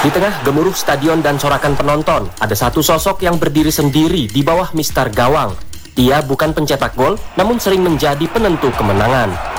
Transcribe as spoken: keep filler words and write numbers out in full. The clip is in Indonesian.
Di tengah gemuruh stadion dan sorakan penonton, ada satu sosok yang berdiri sendiri di bawah Mister Gawang. Ia bukan pencetak gol, namun sering menjadi penentu kemenangan.